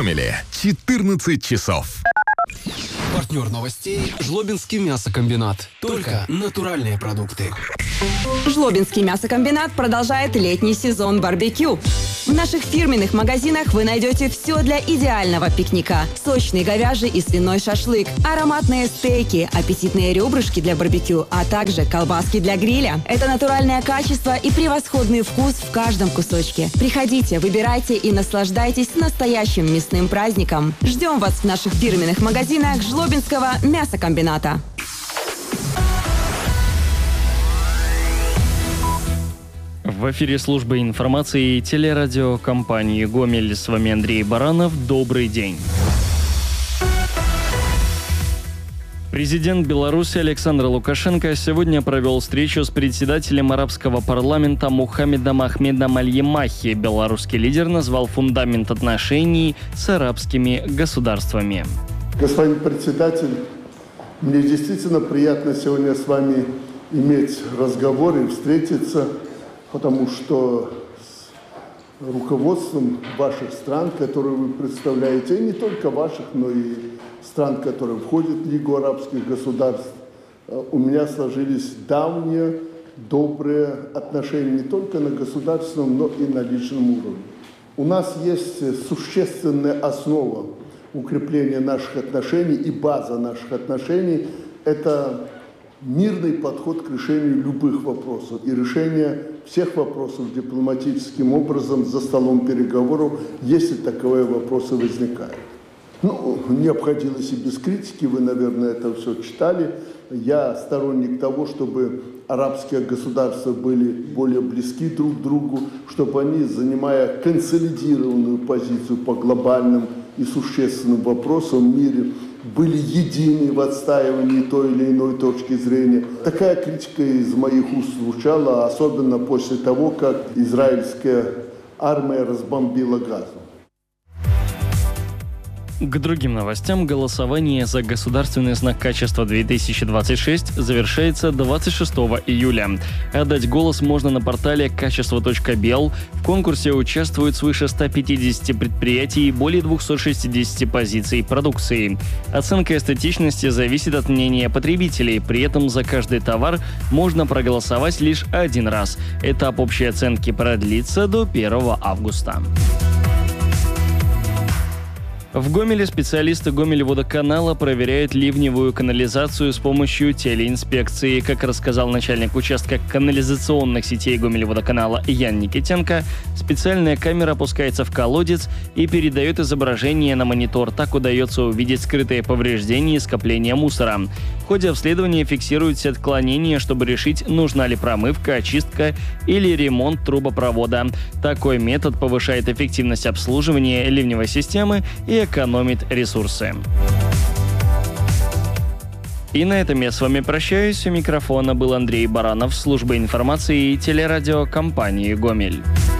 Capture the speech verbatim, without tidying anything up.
Гомеле четырнадцать часов. Партнер новостей – Жлобинский мясокомбинат. Только натуральные продукты. Жлобинский мясокомбинат продолжает летний сезон барбекю. В наших фирменных магазинах вы найдете все для идеального пикника. Сочный говяжий и свиной шашлык, ароматные стейки, аппетитные ребрышки для барбекю, а также колбаски для гриля. Это натуральное качество и превосходный вкус в каждом кусочке. Приходите, выбирайте и наслаждайтесь настоящим мясным праздником. Ждем вас в наших фирменных магазинах Жлобинского мясокомбината. В эфире службы информации и телерадиокомпании «Гомель». С вами Андрей Баранов. Добрый день. Президент Беларуси Александр Лукашенко сегодня провел встречу с председателем арабского парламента Мухаммедом Ахмедом Аль-Ямахи. Белорусский лидер назвал фундамент отношений с арабскими государствами. Господин председатель, мне действительно приятно сегодня с вами иметь разговор и встретиться, потому что с руководством ваших стран, которые вы представляете, и не только ваших, но и стран, которые входят в Лигу арабских государств, у меня сложились давние, добрые отношения не только на государственном, но и на личном уровне. У нас есть существенная основа укрепления наших отношений и база наших отношений – это мирный подход к решению любых вопросов и решение всех вопросов дипломатическим образом за столом переговоров, если таковые вопросы возникают. Ну, не обходилось и без критики, вы, наверное, это все читали. Я сторонник того, чтобы арабские государства были более близки друг к другу, чтобы они, занимая консолидированную позицию по глобальным и существенным вопросам в мире, были едины в отстаивании той или иной точки зрения. Такая критика из моих уст звучала, особенно после того, как израильская армия разбомбила Газу. К другим новостям. Голосование за государственный знак качества две тысячи двадцать шесть завершается двадцать шестого июля. Отдать голос можно на портале качество точка бел. В конкурсе участвуют свыше ста пятидесяти предприятий и более двухсот шестидесяти позиций продукции. Оценка эстетичности зависит от мнения потребителей. При этом за каждый товар можно проголосовать лишь один раз. Этап общей оценки продлится до первого августа. В Гомеле специалисты Гомельводоканала проверяют ливневую канализацию с помощью телеинспекции. Как рассказал начальник участка канализационных сетей Гомельводоканала Ян Никитенко, специальная камера опускается в колодец и передает изображение на монитор. Так удается увидеть скрытые повреждения и скопления мусора. В ходе обследования фиксируются отклонения, чтобы решить, нужна ли промывка, очистка или ремонт трубопровода. Такой метод повышает эффективность обслуживания ливневой системы и экономит ресурсы. И на этом я с вами прощаюсь. У микрофона был Андрей Баранов, служба информации и телерадиокомпании «Гомель».